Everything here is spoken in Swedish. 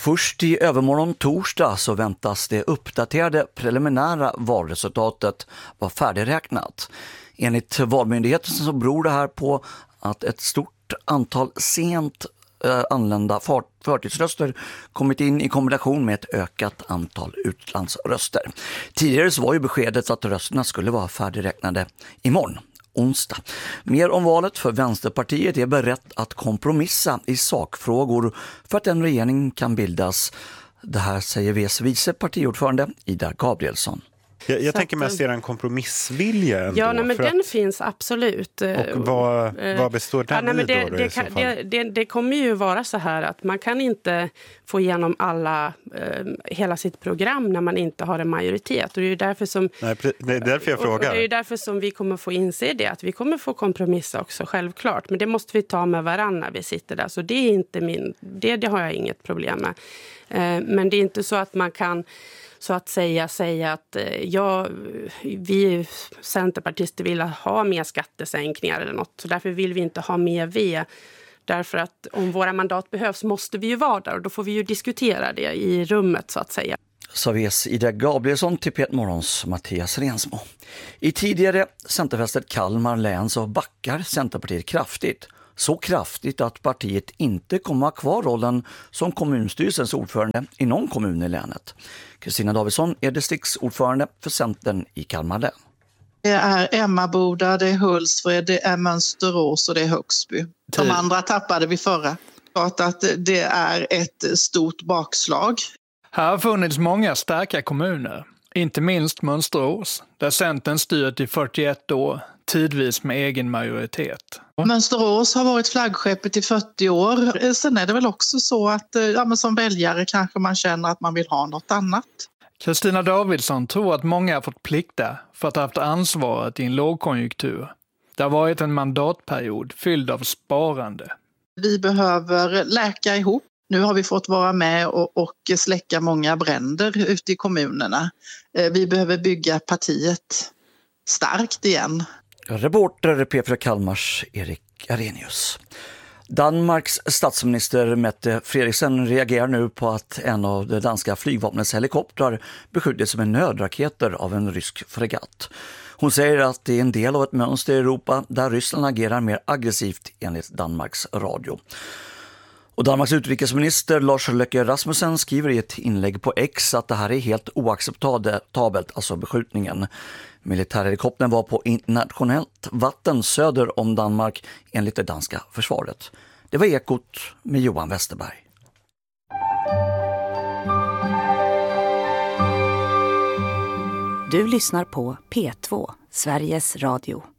Först i övermorgon torsdag så väntas det uppdaterade preliminära valresultatet vara färdigräknat. Enligt Valmyndigheten så beror det här på att ett stort antal sent anlända förtidsröster kommit in i kombination med ett ökat antal utlandsröster. Tidigare så var ju beskedet att rösterna skulle vara färdigräknade imorgon, onsdag. Mer om valet, för Vänsterpartiet är berett att kompromissa i sakfrågor för att en regering kan bildas. Det här säger Vs vice partiordförande Ida Gabrielsson. Jag tänker mest se en kompromissvilja ändå. Ja, men den finns absolut. Och vad består den i då? Det kommer ju vara så här att man kan inte få igenom hela sitt program när man inte har en majoritet. Och det är därför som... Nej, det är därför jag frågar. Och det är därför som vi kommer få inse det, att vi kommer få kompromissa också, självklart. Men det måste vi ta med varandra när vi sitter där. Så det är inte det har jag inget problem med. Men det är inte så att man kan... så att säga att vi centerpartister vill ha mer skattesänkningar eller något. Så därför vill vi inte ha mer V. Därför att om våra mandat behövs måste vi ju vara där. Och då får vi ju diskutera det i rummet så att säga. Så ves Ida Gabrielsson till Pet Morgons Mattias Rensmo. I tidigare Centerfästet Kalmar län så backar Centerpartiet kraftigt. Så kraftigt att partiet inte kommer ha kvar rollen som kommunstyrelsens ordförande i någon kommun i länet. Kristina Davidsson är distriktsordförande för Centern i Kalmar län. Det är Emmaboda, det är Hultsfred, det är Mönsterås och det är Högsby. De andra tappade vi förra. Klart att det är ett stort bakslag. Här har funnits många starka kommuner, inte minst Mönsterås, där Centern styrt i 41 år, tidvis med egen majoritet. Mönsterås har varit flaggskeppet i 40 år. Sen är det väl också så att som väljare kanske man känner att man vill ha något annat. Kristina Davidsson tror att många har fått plikta för att ha haft ansvaret i en lågkonjunktur. Det har varit en mandatperiod fylld av sparande. Vi behöver läka ihop. Nu har vi fått vara med och släcka många bränder ute i kommunerna. Vi behöver bygga partiet starkt igen. Reporter P4 Kalmars Erik Arrhenius. Danmarks statsminister Mette Frederiksen reagerar nu på att en av det danska flygvapnets helikoptrar beskjutits med nödraketer av en rysk fregatt. Hon säger att det är en del av ett mönster i Europa där Ryssland agerar mer aggressivt enligt Danmarks radio. Och Danmarks utrikesminister Lars Løkke Rasmussen skriver i ett inlägg på X att det här är helt oacceptabelt, alltså beskjutningen. Militärhelikoptern var på internationellt vatten söder om Danmark enligt det danska försvaret. Det var Ekot med Johan Westerberg. Du lyssnar på P2, Sveriges Radio.